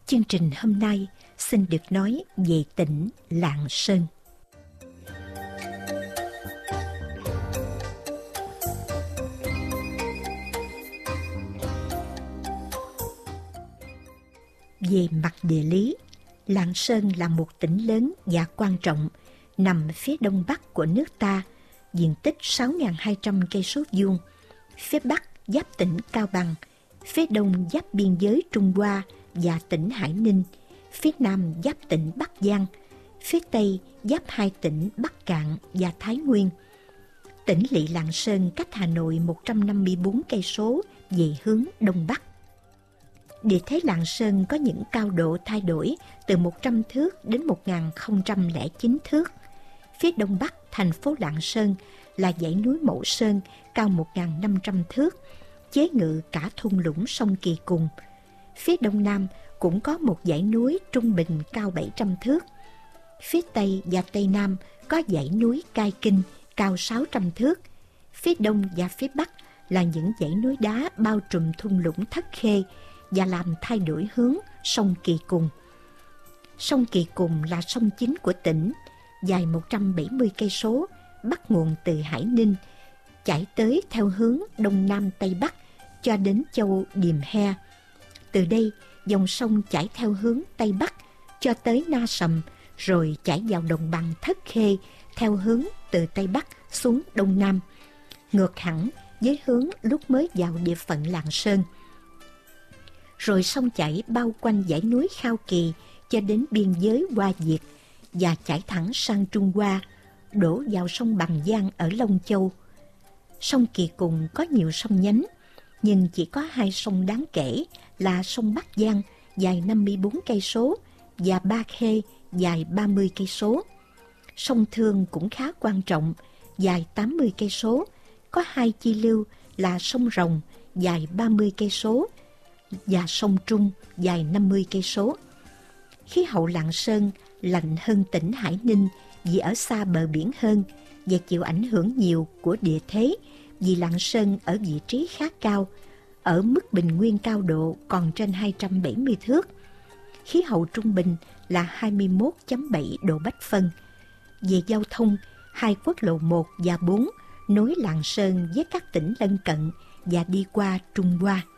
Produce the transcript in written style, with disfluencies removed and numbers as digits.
Chương trình hôm nay xin được nói về tỉnh Lạng Sơn. Về mặt địa lý, Lạng Sơn là một tỉnh lớn và quan trọng, nằm phía đông bắc của nước ta, diện tích 6.200 cây số vuông. Phía bắc giáp tỉnh Cao Bằng, phía đông giáp biên giới Trung Hoa và tỉnh Hải Ninh, phía nam giáp tỉnh Bắc Giang, phía tây giáp hai tỉnh Bắc Kạn và Thái Nguyên. Tỉnh lỵ Lạng Sơn cách Hà Nội 154 cây số về hướng đông bắc. Địa thế Lạng Sơn có những cao độ thay đổi từ 100 thước đến 1009 thước. Phía đông bắc thành phố Lạng Sơn là dãy núi Mẫu Sơn cao 1.500 thước, chế ngự cả thung lũng sông Kỳ Cùng. Phía đông nam cũng có một dãy núi trung bình cao 700 thước. Phía tây và tây nam có dãy núi Cai Kinh cao 600 thước. Phía đông và phía bắc là những dãy núi đá bao trùm thung lũng Thất Khê và làm thay đổi hướng sông Kỳ Cùng. Sông Kỳ Cùng là sông chính của tỉnh, dài 170 cây số, bắt nguồn từ Hải Ninh, chảy tới theo hướng đông nam tây bắc cho đến châu Điềm He. Từ đây, dòng sông chảy theo hướng tây bắc cho tới Na Sầm, rồi chảy vào đồng bằng Thất Khê theo hướng từ tây bắc xuống đông nam, ngược hẳn với hướng lúc mới vào địa phận Lạng Sơn. Rồi sông chảy bao quanh dãy núi Khao Kỳ cho đến biên giới Hoa Việt và chảy thẳng sang Trung Hoa, đổ vào sông Bằng Giang ở Long Châu. Sông Kỳ Cùng có nhiều sông nhánh, nhưng chỉ có hai sông đáng kể là sông Bắc Giang dài 54 cây số và Ba Khê dài 30 cây số. Sông Thương cũng khá quan trọng, dài 80 cây số, có hai chi lưu là sông Rồng dài 30 cây số và sông Trung dài 50 cây số. Khí hậu Lạng Sơn lạnh hơn tỉnh Hải Ninh vì ở xa bờ biển hơn và chịu ảnh hưởng nhiều của địa thế, vì Lạng Sơn ở vị trí khá cao, ở mức bình nguyên cao độ còn trên 270 thước. Khí hậu trung bình là 21.7 độ Bách Phân. Về giao thông, hai quốc lộ 1 và 4 nối Lạng Sơn với các tỉnh lân cận và đi qua Trung Hoa.